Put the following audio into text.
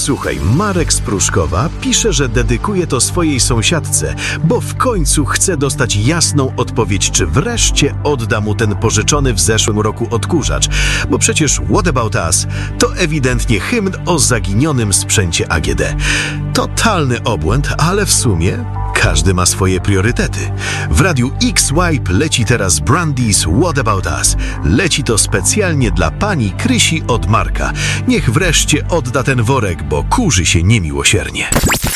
Słuchaj, Marek z Pruszkowa pisze, że dedykuje to swojej sąsiadce, bo w końcu chce dostać jasną odpowiedź, czy wreszcie odda mu ten pożyczony w zeszłym roku odkurzacz. Bo przecież What About Us to ewidentnie hymn o zaginionym sprzęcie AGD. Totalny obłęd, ale w sumie każdy ma swoje priorytety. W radiu X-Wipe leci teraz Brandy's What About Us. Leci to specjalnie dla pani Krysi od Marka. Niech wreszcie odda ten worek, bo kurzy się niemiłosiernie.